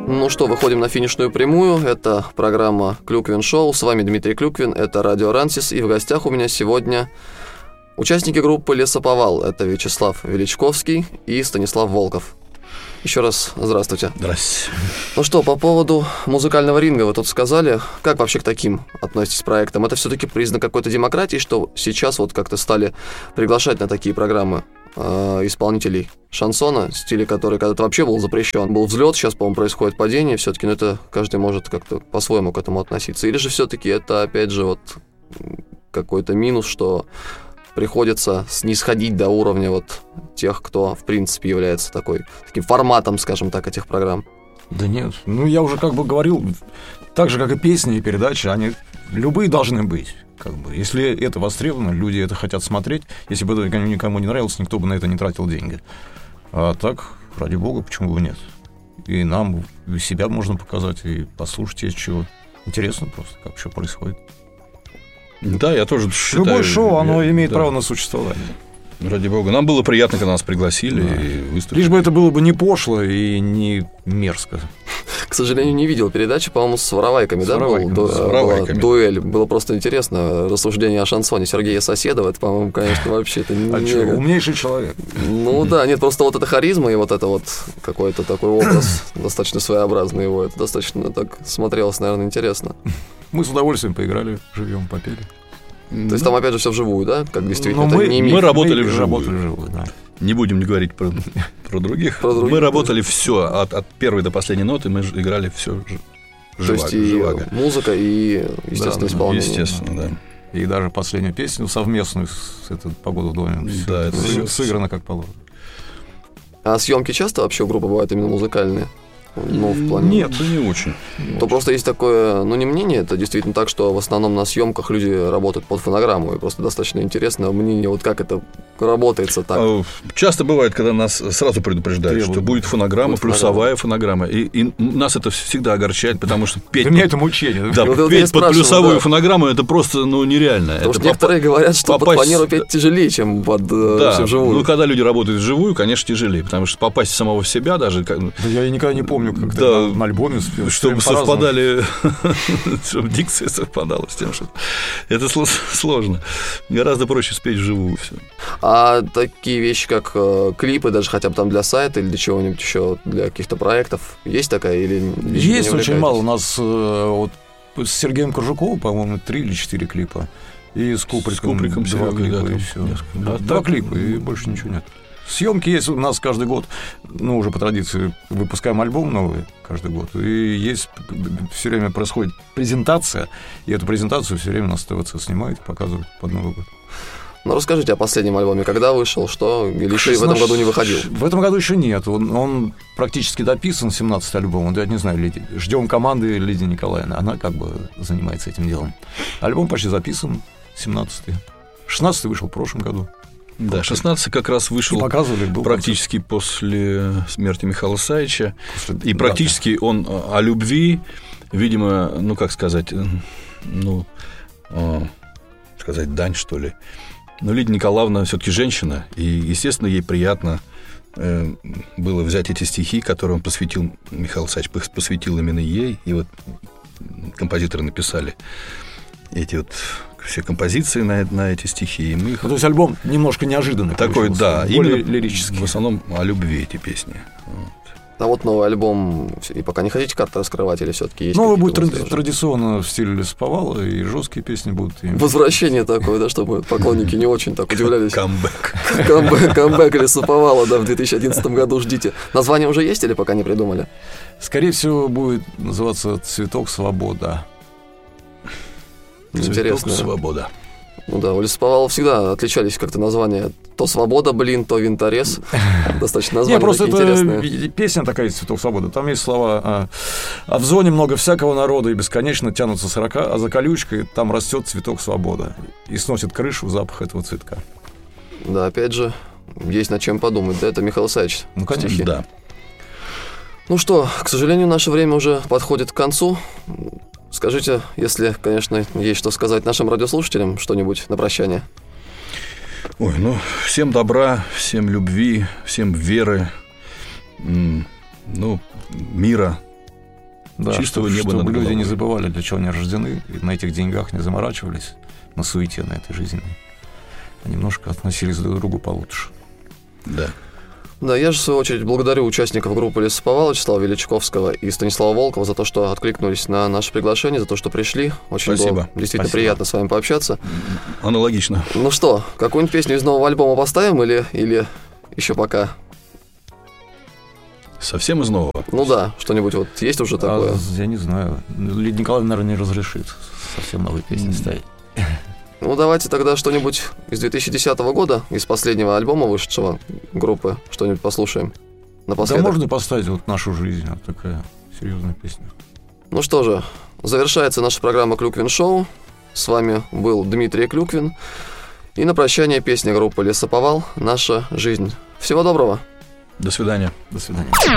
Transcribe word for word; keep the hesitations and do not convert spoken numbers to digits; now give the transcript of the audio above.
Ну что, выходим на финишную прямую. Это программа «Клюквин Шоу». С вами Дмитрий Клюквин, это радио Рансис. И в гостях у меня сегодня участники группы «Лесоповал». Это Вячеслав Величковский и Станислав Волков. Еще раз здравствуйте. Здравствуйте. Ну что, по поводу музыкального ринга вы тут сказали. Как вообще к таким относитесь проектам? Это все-таки признак какой-то демократии, что сейчас вот как-то стали приглашать на такие программы э, исполнителей шансона, стиле, который когда-то вообще был запрещен. Был взлет, сейчас, по-моему, происходит падение. Все-таки, ну, это каждый может как-то по-своему к этому относиться. Или же все-таки это, опять же, вот какой-то минус, что приходится снисходить до уровня вот тех, кто, в принципе, является такой, таким форматом, скажем так, этих программ. Да нет, ну я уже как бы говорил, так же, как и песни и передачи, они любые должны быть. Как бы. Если это востребовано, люди это хотят смотреть. Если бы это никому не нравилось, никто бы на это не тратил деньги. А так, ради бога, почему бы нет? И нам и себя можно показать, и послушать есть чего. Интересно просто, как все происходит. Да, я тоже считаю... Любое шоу, оно я, имеет да. право на существование. Ради бога. Нам было приятно, когда нас пригласили Да. и выступили. Лишь бы это было бы не пошло и не мерзко. К сожалению, не видел передачи, по-моему, с воровайками, С да, воровайками, был? да, Ду- с воровайками. была дуэль. Было просто интересно. Рассуждение о шансоне Сергея Соседова. Это, по-моему, конечно, вообще это не... А что, умнейший человек. Ну да, нет, просто вот эта харизма и вот это вот какой-то такой образ достаточно своеобразный его. Это достаточно так смотрелось, наверное, интересно. Мы с удовольствием поиграли, живьем, попели. То есть там опять же все вживую, да? Как действительно, Но это мы, не миф. мы работали мы вживую. работали вживую, да. Не будем говорить про, про других. Про других, мы да. работали все, от, от первой до последней ноты мы ж- играли все То есть и живаго. музыка, и, естественно, Да, исполнение. Естественно, да. И даже последнюю песню совместную с этой «Погода в доме». всё Да, это это сы- всё- сыграно как положено. А съемки часто вообще у группы бывают именно музыкальные? Ну, в плане... Нет, да не очень. То просто есть такое, ну, не мнение, это действительно так, что в основном на съемках люди работают под фонограмму, и просто достаточно интересно мнение, вот как это работается так. А, Часто бывает, когда нас сразу предупреждают, Требуют. что будет фонограмма, Будет плюсовая фонограмма. И, и нас это всегда огорчает, потому что петь, Для меня это мучение. да, Вот это я петь под спрашиваю, плюсовую да. фонограмму это просто ну, нереально. Потому это что некоторые говорят, что под попасть- фанеру петь тяжелее, чем под э, Да, всё вживую. ну когда люди работают вживую, конечно, тяжелее, потому что попасть в самого в себя даже, как- Да я и никогда не помню, как Да, ты на, на альбоме спел. чтобы Всё время по-разному. совпадали, чтобы дикция совпадала с тем, что это сло- сложно. Гораздо проще спеть вживую все. А такие вещи, как э, клипы, даже хотя бы там для сайта или для чего-нибудь еще, для каких-то проектов, есть такая или... или не Есть очень увлекаетесь? мало. У нас э, вот с Сергеем Коржуковым, по-моему, три или четыре клипа. И с Куприком, С Куприком, два Серёгой, клипа, да, и там все. несколько. Да, А два так- клипа, и больше ничего нет. Съемки есть у нас каждый год. Ну, уже по традиции выпускаем альбом новый каждый год. И есть все время происходит презентация. И эту презентацию все время нас ТВЦ снимает и показывает под Новый год. Ну, расскажите о последнем альбоме. Когда вышел, что? Или еще и в этом году не выходил? В этом году еще нет. Он, он практически дописан, семнадцатый альбом. Вот я не знаю, Лиди. Ждем команды Лидии Николаевны. Она как бы занимается этим делом. Альбом почти записан, семнадцатый. шестнадцатый вышел в прошлом году. Да, шестнадцатый как раз И вышел показывали, был практически после смерти Михаила Савича. концерт. И Да, практически он о любви, видимо, ну как сказать, ну, э, сказать дань, что ли. Но Лидия Николаевна все-таки женщина, и, естественно, ей приятно э, было взять эти стихи, которые он посвятил, Михаил Савич посвятил именно ей, и вот композиторы написали эти вот все композиции на, на эти стихи, и мы их... Ну, то есть альбом немножко неожиданный Такой, получился, да, более именно лирический. в основном о любви эти песни. Вот. А вот новый альбом, и пока не хотите карты раскрывать, или все-таки есть Новый будет какие-то тради- мысли уже? традиционно в стиле Лесоповала, и жесткие песни будут. И... Возвращение такое, да, чтобы поклонники не очень так удивлялись. Камбэк. Камбэк, камбэк Лесоповала, да, в две тысячи одиннадцатом году ждите. Название уже есть или пока не придумали? Скорее всего, будет называться «Цветок свобода». Интересно. Цветок свобода. Ну да, у Лесоповала всегда отличались как-то названия. То «Свобода», блин, то «Винторез». Достаточно Не, названия просто такие это интересные. песня такая «Цветок свободы». Там есть слова а, «А в зоне много всякого народа, и бесконечно тянутся сорока, а за колючкой там растет цветок свобода и сносит крышу запах этого цветка». Да, опять же, есть над чем подумать. Да, это Михаил Савич. Ну, конечно. стихи. Да. Ну что, к сожалению, наше время уже подходит к концу. Скажите, если, конечно, есть что сказать нашим радиослушателям, что-нибудь на прощание. Ой, ну, всем добра, всем любви, всем веры, м, ну, мира Да, чистого чтобы, неба чтобы над люди головой. не забывали, для чего они рождены, и на этих деньгах не заморачивались, на суете на этой жизни, а немножко относились друг к другу получше. Да. Да, я же, в свою очередь, благодарю участников группы Лесоповала, Вячеслава Величковского и Станислава Волкова за то, что откликнулись на наше приглашение, за то, что пришли. Очень Спасибо. было действительно Спасибо. приятно с вами пообщаться. Аналогично. Ну что, какую-нибудь песню из нового альбома поставим или, или еще пока? Совсем из нового. Ну да, что-нибудь вот есть уже такое? А, я не знаю. Лидия Николаевна, наверное, не разрешит совсем новые песни ставить. Ну давайте тогда что-нибудь из две тысячи десятого года, из последнего альбома вышедшего группы, что-нибудь послушаем Да напоследок. можно поставить вот «Нашу жизнь», вот такая серьезная песня. Ну что же, завершается наша программа «Клюквин Шоу». С вами был Дмитрий Клюквин. И на прощание песня группы Лесоповал «Наша жизнь». Всего доброго. До свидания. До свидания.